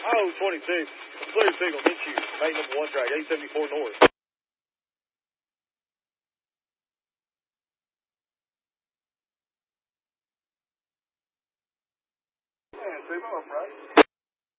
Oh, 26. Clear signal, hit you. Main number 1 track, 874 north. Yeah, 2 up, right?